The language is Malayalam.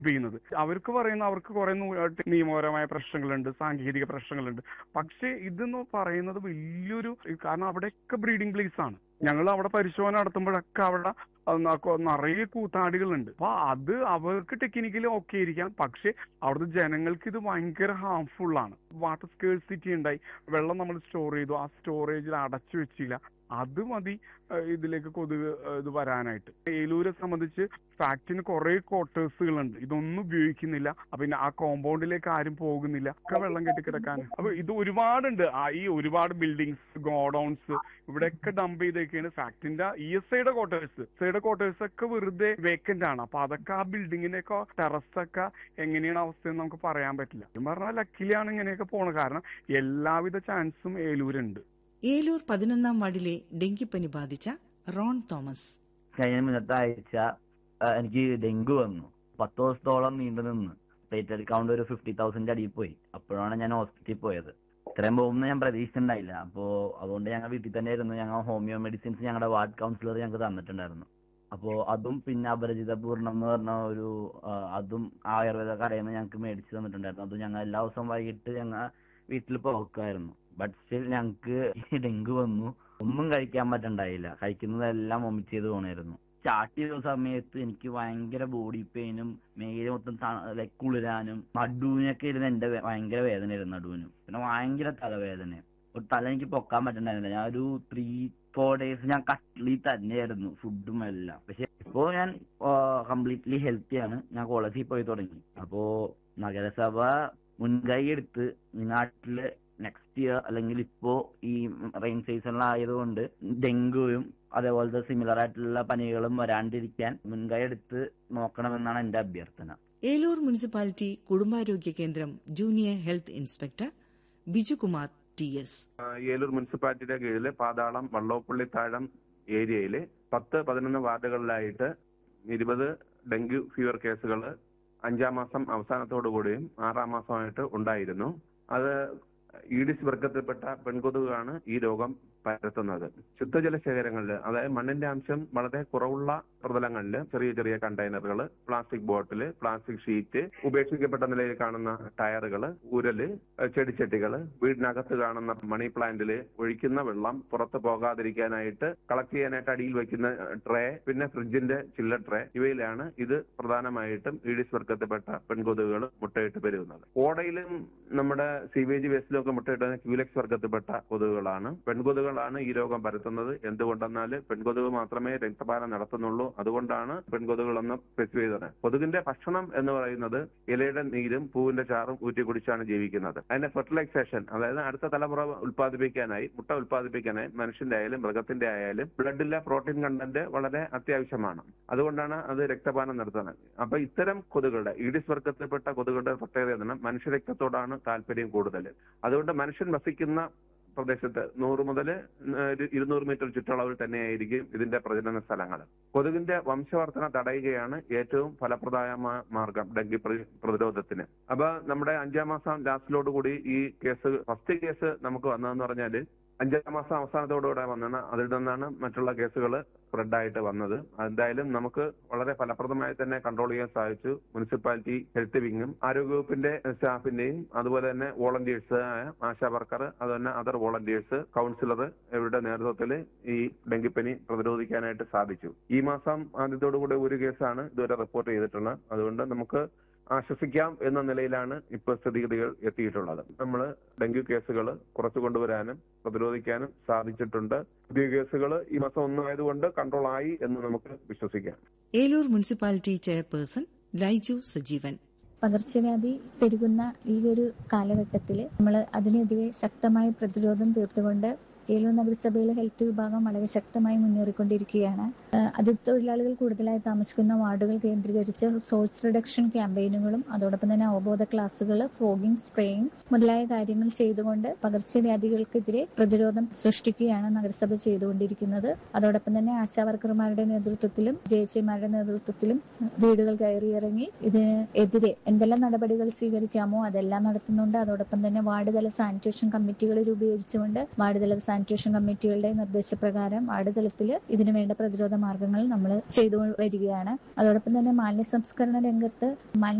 ചെയ്യുന്നത്. അവർക്ക് പറയുന്ന അവർക്ക് കുറെ നിയമപരമായ പ്രശ്നങ്ങളുണ്ട്, സാങ്കേതിക പ്രശ്നങ്ങളുണ്ട്. പക്ഷേ ഇതെന്ന് പറയുന്നത് വലിയൊരു, കാരണം അവിടെയൊക്കെ ബ്രീഡിംഗ് പ്ലേസ് ആണ്. ഞങ്ങൾ അവിടെ പരിശോധന നടത്തുമ്പോഴൊക്കെ അവിടെ നിറയെ കൂത്താടികളുണ്ട്. അപ്പൊ അത് അവർക്ക് ടെക്നിക്കലി ഓക്കെ ആയിരിക്കാം, പക്ഷെ അവിടുത്തെ ജനങ്ങൾക്ക് ഇത് ഭയങ്കര ഹാംഫുൾ ആണ്. വാട്ടർ സ്കേഴ്സിറ്റി ഉണ്ടായി, വെള്ളം നമ്മൾ സ്റ്റോർ ചെയ്തു, ആ സ്റ്റോറേജിൽ അടച്ചു വെച്ചില്ല. അത് മതി ഇതിലേക്ക് കൊതുക് ഇത് വരാനായിട്ട്. ഏലൂരെ സംബന്ധിച്ച് ഫാക്ടറിന് കുറെ ക്വാർട്ടേഴ്സുകളുണ്ട്, ഇതൊന്നും ഉപയോഗിക്കുന്നില്ല. പിന്നെ ആ കോമ്പൗണ്ടിലേക്ക് ആരും പോകുന്നില്ല, ഒക്കെ വെള്ളം കെട്ടിക്കിടക്കാൻ. അപ്പൊ ഇത് ഒരുപാടുണ്ട്. ഈ ഒരുപാട് ബിൽഡിങ്സ്, ഗോഡൌൺസ് ഇവിടെയൊക്കെ ഡംപ് ചെയ്തൊക്കെയാണ്. ഫാക്ടറിന്റെ ESIയുടെ ക്വാർട്ടേഴ്സ് ഒക്കെ വെറുതെ വേക്കന്റ് ആണ്. അപ്പൊ അതൊക്കെ ആ ബിൽഡിങ്ങിന്റെ ഒക്കെ ടെറസൊക്കെ എങ്ങനെയാണ് അവസ്ഥയെന്ന് നമുക്ക് പറയാൻ പറ്റില്ല. പറഞ്ഞാൽ ലക്കിലാണ് ഇങ്ങനെയൊക്കെ പോണത്, കാരണം എല്ലാവിധ ചാൻസും ഏലൂരുണ്ട്. ഏലൂർ 11-ാം വാർഡിലെ ഡെങ്കിപ്പനി ബാധിച്ച റോൺ തോമസ്. കഴിഞ്ഞ മുന്നത്തെ ആഴ്ച എനിക്ക് ഡെങ്കു വന്നു. 10 ദിവസത്തോളം നീണ്ടു നിന്ന് പ്ലേറ്റ്ലെറ്റ് കൗണ്ട് ഒരു 50,000 അടിയിൽ പോയി. അപ്പോഴാണ് ഞാൻ ഹോസ്പിറ്റലിൽ പോയത്. ഇത്രയും പോകുമ്പോൾ ഞാൻ പ്രതീക്ഷിച്ചിട്ടുണ്ടായില്ല. അപ്പോൾ അതുകൊണ്ട് ഞങ്ങൾ വീട്ടിൽ തന്നെ ആയിരുന്നു. ഞങ്ങൾ ഹോമിയോ മെഡിസിൻസ് ഞങ്ങളുടെ വാർഡ് കൗൺസിലർ ഞങ്ങൾക്ക് തന്നിട്ടുണ്ടായിരുന്നു. അപ്പോൾ അതും പിന്നെ അപരിചിതപൂർണം എന്ന് പറഞ്ഞ ഒരു അതും ആയുർവേദ കടയിൽ നിന്ന് ഞങ്ങൾക്ക് മേടിച്ച് തന്നിട്ടുണ്ടായിരുന്നു. അതും ഞങ്ങൾ എല്ലാ ദിവസവും വൈകിട്ട് ഞങ്ങൾ വീട്ടിൽ പോക്കായിരുന്നു. ബട്ട് സ്റ്റിൽ ഞങ്ങൾക്ക് ഈ ഡെങ്കു വന്നു. ഒന്നും കഴിക്കാൻ പറ്റണ്ടായില്ല. കഴിക്കുന്നതെല്ലാം വൊമിറ്റ് ചെയ്ത് പോണായിരുന്നു. സ്റ്റാർട്ട് ചെയ്ത സമയത്ത് എനിക്ക് ഭയങ്കര ബോഡി പെയിനും മേല് മൊത്തം കുളിരാനും നടുവിനൊക്കെ ഇരുന്ന് എന്റെ ഭയങ്കര വേദനയായിരുന്നു. നടുവിനും പിന്നെ ഭയങ്കര തലവേദന. ഒരു തല എനിക്ക് പൊക്കാൻ പറ്റണ്ടായിരുന്നില്ല. ഞാൻ ഒരു 3-4 ഡേയ്സ് ഞാൻ കട്ടിലിൽ തന്നെയായിരുന്നു, ഫുഡും എല്ലാം. പക്ഷെ ഇപ്പോ ഞാൻ കംപ്ലീറ്റ്ലി ഹെൽത്തിയാണ്. ഞാൻ കോളേജിൽ പോയി തുടങ്ങി. അപ്പോ നഗരസഭ മുൻകൈ എടുത്ത് നാട്ടില് നെക്സ്റ്റ് ഇയർ അല്ലെങ്കിൽ ഇപ്പോ ഈ റെയിൻ സീസണിലായതുകൊണ്ട് ഡെങ്കുവും അതേപോലത്തെ സിമിലർ ആയിട്ടുള്ള പനികളും വരാണ്ടിരിക്കാൻ മുൻകൈ എടുത്ത് നോക്കണമെന്നാണ് എന്റെ അഭ്യർത്ഥന. ഏലൂർ മുനിസിപ്പാലിറ്റി കുടുംബാരോഗ്യ കേന്ദ്രം junior health inspector Bijukumar TS. Eloor മുനിസിപ്പാലിറ്റിയുടെ കീഴില് പാതാളം, വള്ളോപ്പള്ളി താഴം ഏരിയയിലെ 10-11 വാർഡുകളിലായിട്ട് 20 ഡെങ്കു ഫീവർ കേസുകൾ 5-ാം മാസം അവസാനത്തോടുകൂടിയും 6-ാം മാസമായിട്ട് ഉണ്ടായിരുന്നു. അത് ഈഡിസ് വർഗത്തിൽപ്പെട്ട പെൺകൊതുകാണ് ഈ രോഗം പരത്തുന്നത്. ശുദ്ധജല ശേഖരങ്ങളിൽ, അതായത് മണ്ണിന്റെ അംശം വളരെ കുറവുള്ള പ്രതലങ്ങളിൽ ചെറിയ ചെറിയ കണ്ടെയ്നറുകൾ, പ്ലാസ്റ്റിക് ബോട്ടില്, പ്ലാസ്റ്റിക് ഷീറ്റ്, ഉപേക്ഷിക്കപ്പെട്ട നിലയിൽ കാണുന്ന ടയറുകൾ, ഉരല്, ചെടിച്ചട്ടികൾ, വീടിനകത്ത് കാണുന്ന മണി പ്ലാന്റില് ഒഴിക്കുന്ന വെള്ളം പുറത്ത് പോകാതിരിക്കാനായിട്ട് കളക്ട് ചെയ്യാനായിട്ട് അടിയിൽ വയ്ക്കുന്ന ട്രേ, പിന്നെ ഫ്രിഡ്ജിന്റെ ചില്ലർ ട്രേ, ഇവയിലാണ് ഇത് പ്രധാനമായിട്ടും ഈഡിസ് വർഗത്തിൽപ്പെട്ട പെൺകൊതുകുകൾ മുട്ടയിട്ട് പെരുകുന്നത്. ഓടയിലും നമ്മുടെ സീവേജ് വേസ്റ്റിലും ഒക്കെ മുട്ടയിടുന്ന ക്യൂലെക്സ് വർഗത്തിൽപ്പെട്ട കൊതുകുകളാണ്. പെൺകൊതുകുകളാണ് ഈ രോഗം പരത്തുന്നത്. എന്തുകൊണ്ടെന്നാൽ പെൺകൊതുക് മാത്രമേ രക്തപാനം നടത്തുന്നുള്ളൂ. അതുകൊണ്ടാണ് പെൺകൊതുകുകളെന്ന് സ്പെസിഫൈ ചെയ്തത്. കൊതുകിന്റെ ഭക്ഷണം എന്ന് പറയുന്നത് ഇലയുടെ നീരും പൂവിന്റെ ചാറും ഊറ്റി കുടിച്ചാണ് ജീവിക്കുന്നത്. അതിന്റെ ഫെർട്ടിലൈസേഷൻ, അതായത് അടുത്ത തലമുറ ഉത്പാദിപ്പിക്കാനായി, മുട്ട ഉത്പാദിപ്പിക്കാനായി മനുഷ്യന്റെ ആയാലും മൃഗത്തിന്റെ ആയാലും ബ്ലഡിലെ പ്രോട്ടീൻ കണ്ടന്റ് വളരെ അത്യാവശ്യമാണ്. അതുകൊണ്ടാണ് അത് രക്തപാനം നടത്തുന്നത്. അപ്പൊ ഇത്തരം കൊതുകുകളുടെ, ഈഡിസ് വർഗത്തിൽപ്പെട്ട കൊതുകുകളുടെ പ്രത്യേകത എന്താണ്? മനുഷ്യരക്തത്തോടാണ് താല്പര്യം കൂടുതൽ. അതുകൊണ്ട് മനുഷ്യൻ വസിക്കുന്ന പ്രദേശത്ത് 100 മുതൽ 200 മീറ്റർ ചുറ്റളവിൽ തന്നെയായിരിക്കും ഇതിന്റെ പ്രജനന സ്ഥലങ്ങൾ. കൊതുകിന്റെ വംശവർധന തടയുകയാണ് ഏറ്റവും ഫലപ്രദമായ മാർഗം ഡെങ്കി പ്രതിരോധത്തിന്. അപ്പൊ നമ്മുടെ 5-ാം മാസം ലാസ്റ്റിലോടുകൂടി ഈ ഫസ്റ്റ് കേസ് നമുക്ക് വന്നതെന്ന് പറഞ്ഞാല് 5-ാം മാസം അവസാനത്തോടുകൂടെ വന്നാണ്. അതിൽ നിന്നാണ് മറ്റുള്ള കേസുകൾ സ്പ്രെഡായിട്ട് വന്നത്. എന്തായാലും നമുക്ക് വളരെ ഫലപ്രദമായി തന്നെ കൺട്രോൾ ചെയ്യാൻ സാധിച്ചു. മുനിസിപ്പാലിറ്റി ഹെൽത്ത് വിങ്ങും ആരോഗ്യവകുപ്പിന്റെ സ്റ്റാഫിന്റെയും അതുപോലെ തന്നെ വോളണ്ടിയേഴ്സ് ആയ ആശാ വർക്കർ, അതുപോലെ അതർ വോളണ്ടിയേഴ്സ്, കൗൺസിലർ ഇവരുടെ നേതൃത്വത്തിൽ ഈ ഡെങ്കിപ്പനി പ്രതിരോധിക്കാനായിട്ട് സാധിച്ചു. ഈ മാസം ആദ്യത്തോടുകൂടെ ഒരു കേസാണ് ഇതുവരെ റിപ്പോർട്ട് ചെയ്തിട്ടുള്ളത്. അതുകൊണ്ട് നമുക്ക് ആശ്വസിക്കാം എന്ന നിലയിലാണ് ഇപ്പോൾ സ്ഥിതിഗതികൾ എത്തിയിട്ടുള്ളത്. നമ്മൾ ഡെങ്കു കേസുകൾ കുറച്ചു കൊണ്ടുവരാനും പ്രതിരോധിക്കാനും സാധിച്ചിട്ടുണ്ട്. പുതിയ കേസുകൾ ഈ മാസം 1 ആയതുകൊണ്ട് കൺട്രോൾ ആയി എന്ന് നമുക്ക് വിശ്വസിക്കാം. Eloor municipality chairperson Laiju Sajeevan. പകർച്ചവ്യാധി പെരുകുന്ന ഈ ഒരു കാലഘട്ടത്തിൽ നമ്മൾ അതിനെതിരെ ശക്തമായ പ്രതിരോധം തീർത്തുകൊണ്ട് ഏലൂർ നഗരസഭയിലെ ഹെൽത്ത് വിഭാഗം വളരെ ശക്തമായി മുന്നേറിക്കൊണ്ടിരിക്കുകയാണ്. അതിഥി തൊഴിലാളികൾ കൂടുതലായി താമസിക്കുന്ന വാർഡുകൾ കേന്ദ്രീകരിച്ച് സോഴ്സ് റിഡക്ഷൻ ക്യാമ്പയിനുകളും അതോടൊപ്പം തന്നെ അവബോധ ക്ലാസുകൾ, ഫോഗിംഗ്, സ്പ്രേയിങ് മുതലായ കാര്യങ്ങൾ ചെയ്തുകൊണ്ട് പകർച്ചവ്യാധികൾക്കെതിരെ പ്രതിരോധം സൃഷ്ടിക്കുകയാണ് നഗരസഭ ചെയ്തുകൊണ്ടിരിക്കുന്നത്. അതോടൊപ്പം തന്നെ ആശാവർക്കർമാരുടെ നേതൃത്വത്തിലും ജെഎച്ച്ഐമാരുടെ നേതൃത്വത്തിലും വീടുകൾ കയറിയിറങ്ങി ഇതിനെതിരെ എന്തെല്ലാം നടപടികൾ സ്വീകരിക്കാമോ അതെല്ലാം നടത്തുന്നുണ്ട്. അതോടൊപ്പം തന്നെ വാർഡ് തല സാനിറ്റേഷൻ കമ്മിറ്റികൾ രൂപീകരിച്ചുകൊണ്ട് വാർഡ് തല സാനിറ്റേഷൻ കമ്മിറ്റികളുടെ നിർദ്ദേശപ്രകാരം വാർഡ് തലത്തിൽ ഇതിനു വേണ്ട പ്രതിരോധ മാർഗങ്ങൾ നമ്മൾ ചെയ്തു വരികയാണ്. അതോടൊപ്പം തന്നെ മാലിന്യ സംസ്കരണ രംഗത്ത്